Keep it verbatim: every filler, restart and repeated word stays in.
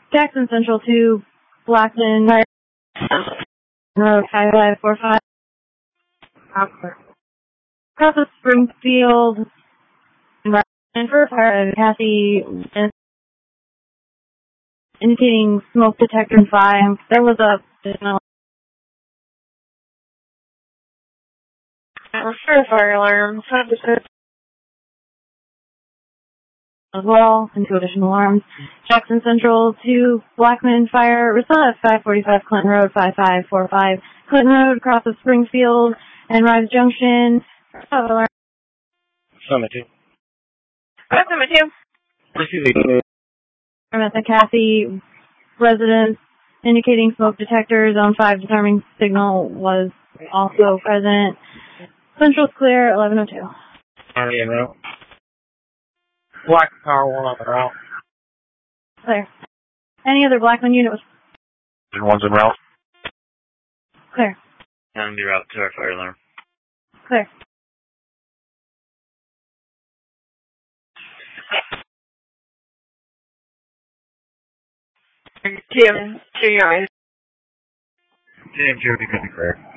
Jackson Central two, Blackman Road five five four five. Across the Springfield, and for fire, Kathy, indicating smoke detector five. There was a additional for fire alarm, as well, and two additional alarms. Jackson Central two, Blackman Fire, Result at five forty-five Clinton Road five five four five. Clinton Road, across the Springfield and Rise Junction. Alarm. Summit two. Summit two. At the Kathy residence, indicating smoke detector. Zone five determining signal was also present. Central's clear, eleven oh two. Army en route. Black Power one on the route. Clear. Any other Blackman unit was And one's en route. clear. Enemy route to our fire alarm. Clear. T M two, you want me to? T M two, be good to clear.